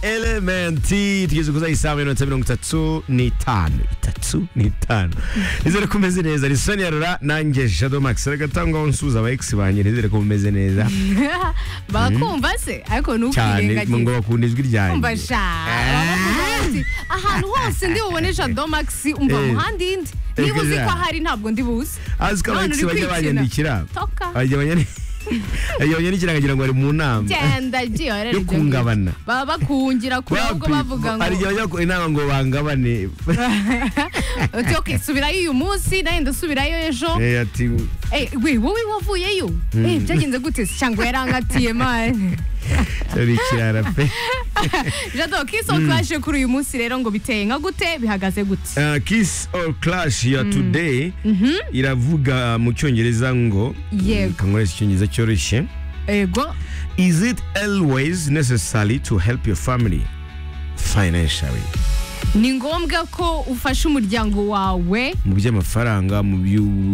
Element tugeze kuza isaha 35:35 nizere ko umeze neza ni Sonia Rora nanjye Shadow Max agatangwa nsuza aba ex banye nizere ko umeze neza bakumva se ariko ntukirengagize ngo bakunda ijwi ryanjye umva sha ahantu hose ndi bubone Shadow Max umva muhandi indi niba uzi ko hari ntabwo ndi buze azika aba ex bajya banyandikira bajya banyandikira ngira ngo ari mu nama genda giyorere yo kungabana baba bakungira kuri ubwo bavuga ngo ari jya inama ngo bangabane okay subirayo uyu munsi naye ndasubirayo ejo ati we wowe wavuyeyo byagenze gute cyangwa yarangatiye man ari kirara pe Jado Kiss or Clash kuri uyu munsi rero ngo biteye nka gute bihagaze gute Kiss or Clash ya today iravuga mu cyongereza ngo kangoresha icyongereza cyoroshye ego is it always necessary to help your family financially ni ngombwa ko ufasha umuryango wawe mu by'amafaranga mu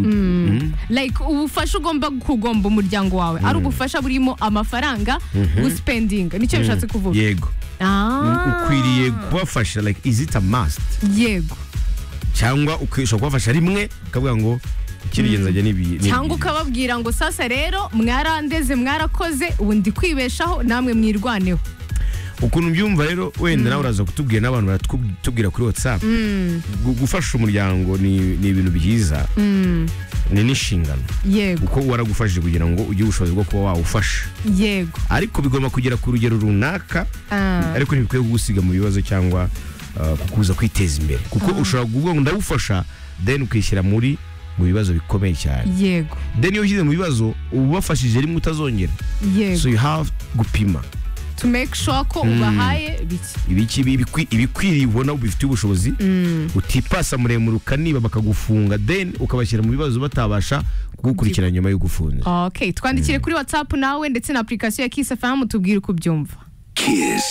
like ubufasha ugomba kugomba umuryango wawe ari ubufasha burimo amafaranga spending nicyo bishatse kuvuga yego ukwiriye kubafasha like is it a must yego cyangwa ukishobora kubafasha rimwe ukavuga ngo ikirigenza ajya nibi cyangwa ukababwira ngo sasa rero mwarandeze mwarakoze ubu ndi kwibeshaho namwe mwirwaneho ukuntu byumva rero wenda nawe uraza kutubwira n'abantu baratubwira kuri WhatsApp gufasha umuryango ni ibintu byiza ni n'inshingano yego uko waragufashije kugira ngo ujye ubushobozi bwo kuba wawufasha yego ariko bigomba kugera ku rugero runaka ariko ntibikwiye kugusiga mu bibazo cyangwa kukuza kwiteza imbere kuko ushobora kuvuga ngo ndagufasha then ukishyira mu bibazo bikomeye cyane yego then iyo ushyize mu bibazo ubafashije rimwe utazongera so you have gupima to make sure ko ubahaye ibikwiriye ubona bifite ubushobozi utipasa muremure ukaniba bakagufunga then ukabashyira mu bibazo batabasha kugukurikirana nyuma yo gufunga. Okay, twandikire kuri WhatsApp nawe ndetse na application ya Kiss FM tubwire uko byumva.